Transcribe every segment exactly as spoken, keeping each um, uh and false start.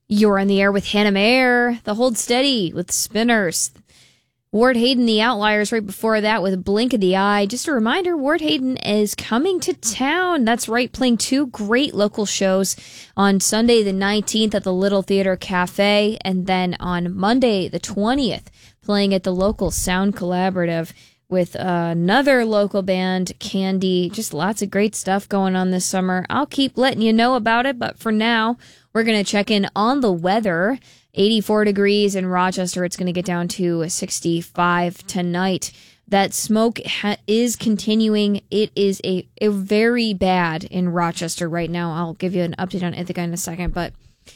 You're on the air with Hannah Mayer, the Hold Steady with Spinners. Ward Hayden, the Outliers, right before that with Blink of the Eye. Just a reminder, Ward Hayden is coming to town. That's right, playing two great local shows on Sunday the nineteenth at the Little Theater Cafe, and then on Monday the twentieth, playing at the local Sound Collaborative with another local band, Candy. Just lots of great stuff going on this summer. I'll keep letting you know about it, but for now, we're going to check in on the weather. eighty-four degrees in Rochester. It's going to get down to sixty-five tonight. That smoke ha- is continuing. It is a, a very bad in Rochester right now. I'll give you an update on Ithaca in a second, but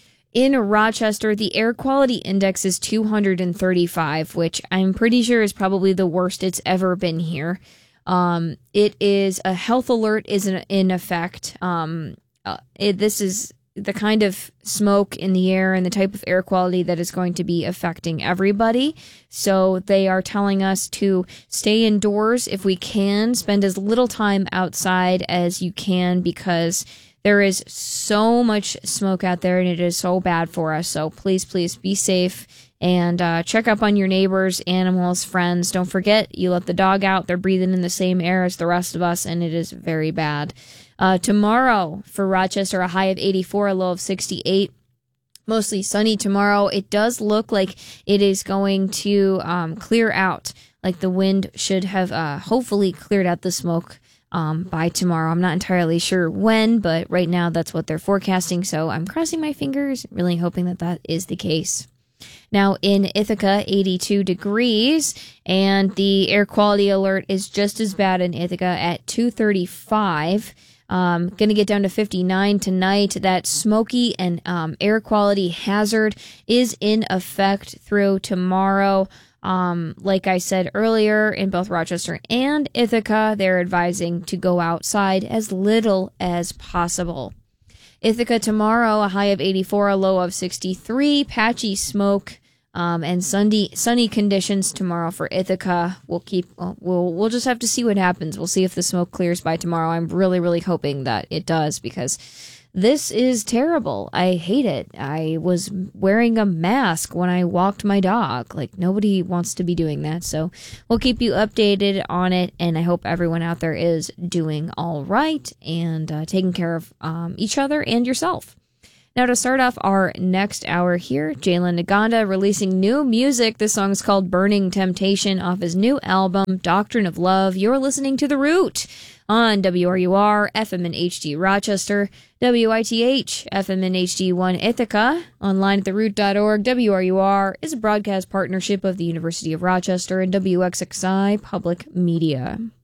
in Rochester, the air quality index is two hundred thirty-five, which I'm pretty sure is probably the worst it's ever been here. Um, it is a health alert is in, in effect. Um, uh, it, this is the kind of smoke in the air and the type of air quality that is going to be affecting everybody. So they are telling us to stay indoors if we can, spend as little time outside as you can, because there is so much smoke out there and it is so bad for us. So please, please be safe and uh, check up on your neighbors, animals, friends. Don't forget, you let the dog out. They're breathing in the same air as the rest of us, and it is very bad. Uh, tomorrow for Rochester, a high of eighty-four, a low of sixty-eight. Mostly sunny tomorrow. It does look like it is going to um, clear out. Like the wind should have uh, hopefully cleared out the smoke um, by tomorrow. I'm not entirely sure when, but right now that's what they're forecasting. So I'm crossing my fingers, really hoping that that is the case. Now in Ithaca, eighty-two degrees, and the air quality alert is just as bad in Ithaca at two thirty-five. Um, going to get down to fifty-nine tonight. That smoky and um, air quality hazard is in effect through tomorrow. Um, like I said earlier, in both Rochester and Ithaca, they're advising to go outside as little as possible. Ithaca tomorrow, a high of eighty-four, a low of sixty-three. Patchy smoke um, and sunny sunny conditions tomorrow for Ithaca. We'll keep. We'll we'll just have to see what happens. We'll see if the smoke clears by tomorrow. I'm really really hoping that it does, because this is terrible. I hate it. I was wearing a mask when I walked my dog. Like, nobody wants to be doing that. So we'll keep you updated on it, and I hope everyone out there is doing all right and uh, taking care of um, each other and yourself. Now, to start off our next hour here, Jalen Naganda releasing new music. This song is called Burning Temptation off his new album, Doctrine of Love. You're listening to The Root on W R U R, F M and H D Rochester, W I T H, F M and H D one Ithaca, online at the root dot org. W R U R is a broadcast partnership of the University of Rochester and W X X I Public Media.